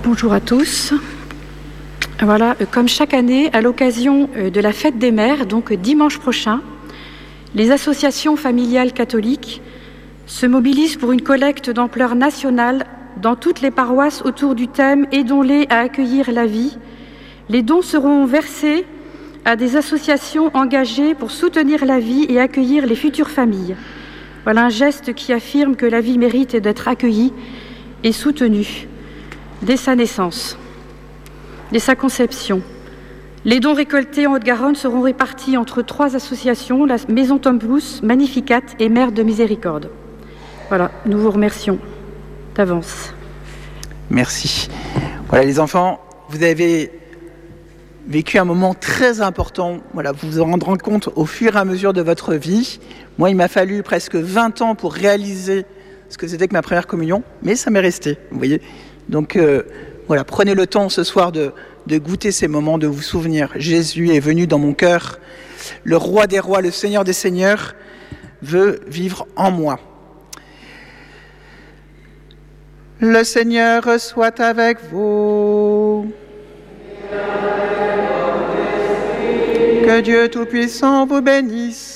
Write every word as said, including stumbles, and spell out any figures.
Bonjour à tous. Voilà, comme chaque année, à l'occasion de la fête des mères, donc dimanche prochain, les associations familiales catholiques se mobilisent pour une collecte d'ampleur nationale dans toutes les paroisses autour du thème « Aidons-les à accueillir la vie ». Les dons seront versés à des associations engagées pour soutenir la vie et accueillir les futures familles. Voilà un geste qui affirme que la vie mérite d'être accueillie et soutenue dès sa naissance, dès sa conception. Les dons récoltés en Haute-Garonne seront répartis entre trois associations, la Maison Tom Pouce, Magnificat et Mère de Miséricorde. Voilà, nous vous remercions d'avance. Merci. Voilà les enfants, vous avez vécu un moment très important. Voilà, vous vous en rendrez compte au fur et à mesure de votre vie. Moi, il m'a fallu presque vingt ans pour réaliser ce que c'était que ma première communion, mais ça m'est resté, vous voyez. Donc euh, voilà, prenez le temps ce soir de, de goûter ces moments, de vous souvenir. Jésus est venu dans mon cœur. Le roi des rois, le Seigneur des seigneurs veut vivre en moi. Le Seigneur soit avec vous. Que Dieu Tout-Puissant vous bénisse,